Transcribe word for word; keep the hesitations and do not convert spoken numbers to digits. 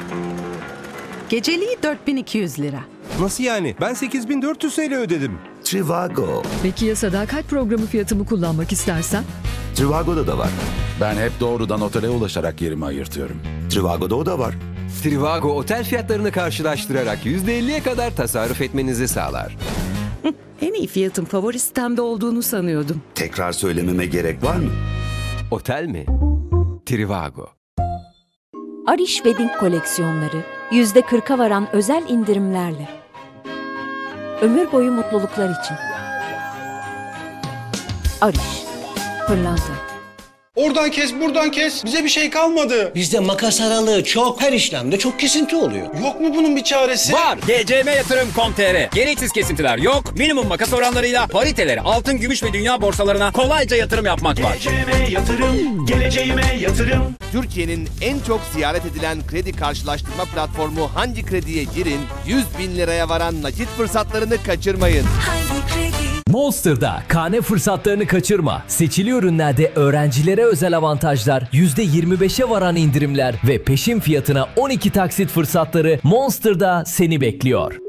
Geceliği dört bin iki yüz lira. Nasıl yani? Ben sekiz bin dört yüz T L ödedim. Trivago. Peki ya sadakat programı fiyatımı kullanmak istersen? Trivago'da da var. Ben hep doğrudan otele ulaşarak yerimi ayırtıyorum. Trivago'da o da var. Trivago otel fiyatlarını karşılaştırarak yüzde elliye kadar tasarruf etmenizi sağlar. En iyi fiyatın favori sitemde olduğunu sanıyordum. Tekrar söylememe gerek var mı? Otel mi? Trivago. Arish Wedding koleksiyonları yüzde kırka varan özel indirimlerle. Ömür boyu mutluluklar için. Arish, pırlanta. Oradan kes, buradan kes. Bize bir şey kalmadı. Bizde makas aralığı çok, her işlemde çok kesinti oluyor. Yok mu bunun bir çaresi? Var. G C M yatırım nokta com nokta t r. Gereksiz kesintiler yok. Minimum makas oranlarıyla pariteleri altın, gümüş ve dünya borsalarına kolayca yatırım yapmak var. G C M yatırım, geleceğime yatırım. Türkiye'nin en çok ziyaret edilen kredi karşılaştırma platformu Hangi Kredi'ye girin, yüz bin liraya varan nakit fırsatlarını kaçırmayın. Hangi Kredi? Monster'da kane fırsatlarını kaçırma. Seçili ürünlerde öğrencilere özel avantajlar, yüzde yirmi beşe varan indirimler ve peşin fiyatına on iki taksit fırsatları Monster'da seni bekliyor.